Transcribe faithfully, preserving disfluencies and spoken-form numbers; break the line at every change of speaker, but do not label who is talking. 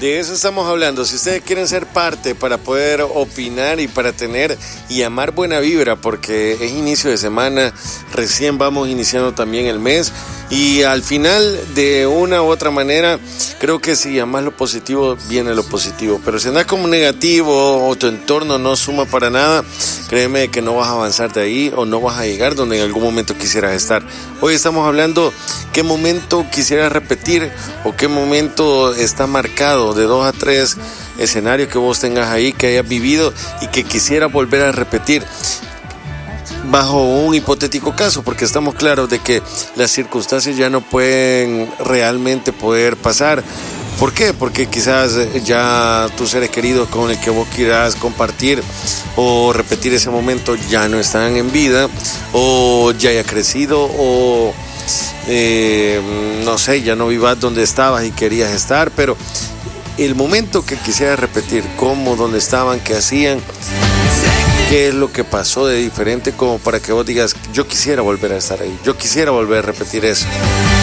De eso estamos hablando. Si ustedes quieren ser parte para poder opinar y para tener y amar buena vibra, porque es inicio de semana, recién vamos iniciando también el mes y al final de una u otra manera creo que si amas lo positivo viene lo positivo, pero si andas como negativo o tu entorno no suma para nada, créeme que no vas a avanzar de ahí o no vas a llegar donde en algún momento quisieras estar. Hoy estamos hablando qué momento quisieras repetir o qué momento está marcado de dos a tres escenarios que vos tengas ahí, que hayas vivido y que quisieras volver a repetir bajo un hipotético caso, porque estamos claros de que las circunstancias ya no pueden realmente poder pasar. ¿Por qué? Porque quizás ya tus seres queridos con el que vos quieras compartir o repetir ese momento ya no están en vida, o ya haya crecido, o eh, no sé, ya no vivas donde estabas y querías estar, pero el momento que quisieras repetir, cómo, dónde estaban, qué hacían, qué es lo que pasó de diferente como para que vos digas, yo quisiera volver a estar ahí, yo quisiera volver a repetir eso.